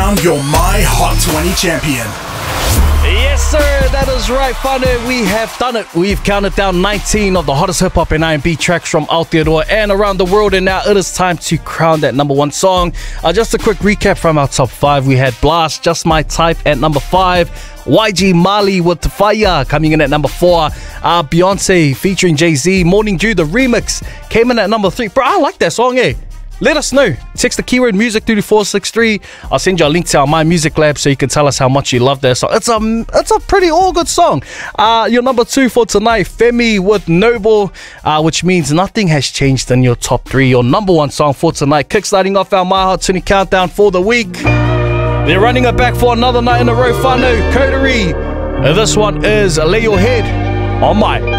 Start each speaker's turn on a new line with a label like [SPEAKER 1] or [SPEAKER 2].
[SPEAKER 1] crown your My Hot 20 champion.
[SPEAKER 2] Yes, sir, that is right, Whānau. We have done it. We've counted down 19 of the hottest hip-hop and R&B tracks from Aotearoa and around the world, and now it is time to crown that number one song. Just a quick recap from our top 5. We had Blast, Just My Type at number 5. YG Mali with Fire coming in at number 4. Beyonce featuring Jay-Z, Morning Dew, the remix, came in at number 3. Bro, I like that song, eh? Let us know. Text the keyword music through to 463. I'll send you a link to our My Music Lab so you can tell us how much you love that song. It's a pretty all good song. Your number 2 for tonight, Femi with Noble, which means nothing has changed in your top 3. Your number 1 song for tonight, kickstarting off our My Hot 20 countdown for the week. They're running it back for another night in a row, Whānau, Coterie. This one is Lay Your Head on My